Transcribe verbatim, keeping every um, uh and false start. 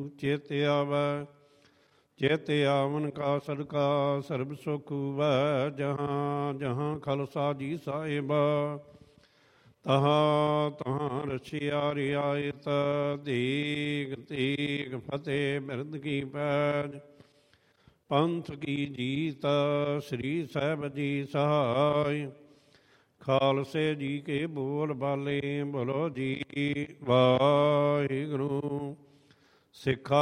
ਚਿਤ ਆਵੈ ਚਿਤ ਆਵਨ ਕਾ ਸਦਕਾ ਸਰਬ ਸੁਖ ਵੈ। ਜਹਾਂ ਜਹਾਂ ਖਾਲਸਾ ਜੀ ਸਾਹਿਬ ਤਹਾਂ ਤਹਾਂ ਰਛਿਆ ਰਿਆਇਤ। ਦੇਗ ਤੇਗ ਫਤਿਹ ਬਿਰਦ ਕੀ ਪੈਜ ਪੰਥ ਕੀ ਜੀਤ। ਸ੍ਰੀ ਸਾਹਿਬ ਜੀ ਸਹਾਇ ਖਾਲਸੇ ਜੀ ਕੇ ਬੋਲ ਬਾਲੇ। ਬੋਲੋ ਜੀ ਵਾਹਿਗੁਰੂ। ਸਿੱਖਾ